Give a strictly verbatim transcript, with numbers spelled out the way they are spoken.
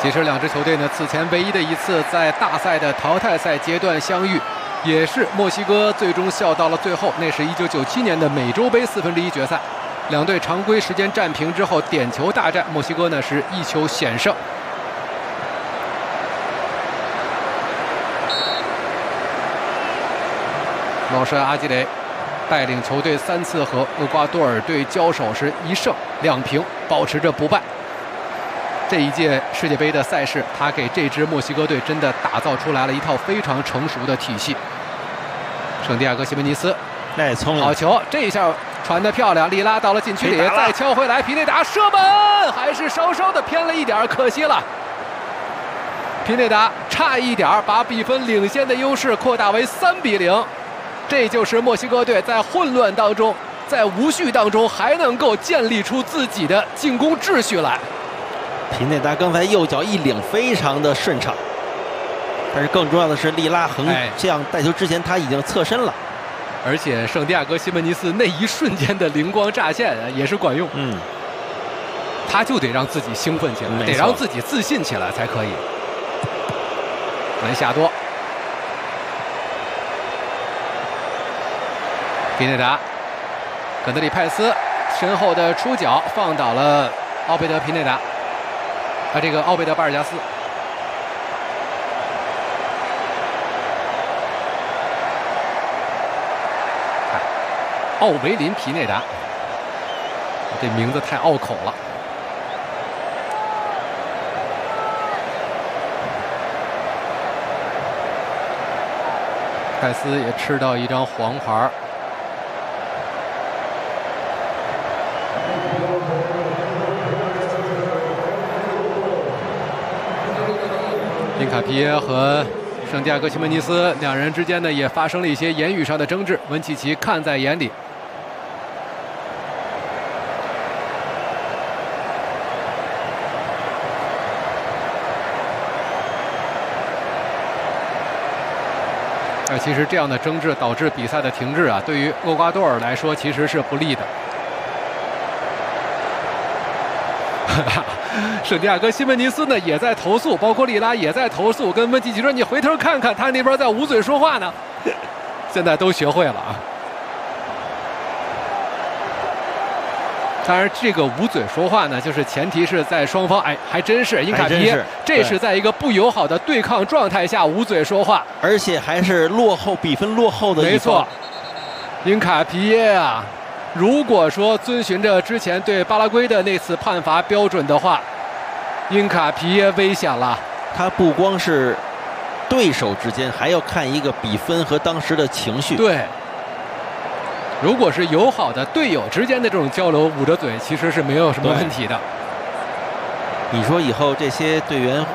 其实两支球队呢，此前唯一的一次在大赛的淘汰赛阶段相遇，也是墨西哥最终笑到了最后。那是一九九七年的美洲杯四分之一决赛，两队常规时间战平之后点球大战，墨西哥呢是一球险胜。老帅阿基雷带领球队三次和厄瓜多尔队交手是一胜两平，保持着不败。这一届世界杯的赛事，他给这支墨西哥队真的打造出来了一套非常成熟的体系。圣地亚哥西门尼斯， 哎，聪明， 好球！这一下传得漂亮，利拉到了禁区里，再敲回来，皮内达射门，还是稍稍的偏了一点，可惜了。皮内达差一点把比分领先的优势扩大为三比零。这就是墨西哥队在混乱当中，在无序当中还能够建立出自己的进攻秩序来。 皮内达刚才右脚一领非常的顺畅，但是更重要的是利拉横向带球之前他已经侧身了， 而且圣地亚哥西门尼斯那一瞬间的灵光乍现也是管用。 嗯， 他就得让自己兴奋起来，得让自己自信起来才可以。门夏多，皮内达，格德里派斯身后的出脚放倒了奥贝德皮内达。啊，这个奥贝德巴尔加斯，奥维林皮内达，这名字太拗口了。盖斯也吃到一张黄牌。因卡皮耶和圣地亚哥西门尼斯两人之间呢也发生了一些言语上的争执，文契奇看在眼里。而其实这样的争执导致比赛的停滞啊，对于厄瓜多尔来说其实是不利的。圣地亚哥西门尼斯呢也在投诉，包括利拉也在投诉，跟温契奇说：“你回头看看，他那边在捂嘴说话呢。”现在都学会了啊。当然，这个捂嘴说话呢，就是前提是在双方哎，还真是因卡皮耶，这是在一个不友好的对抗状态下捂嘴说话， 而且还是落后比分落后的一方。 没错，因卡皮耶啊。如果说遵循着之前对巴拉圭的那次判罚标准的话，因卡皮耶危险了。 他不光是对手之间，还要看一个比分和当时的情绪。 对，如果是友好的队友之间的这种交流，捂着嘴其实是没有什么问题的。 你说以后这些队员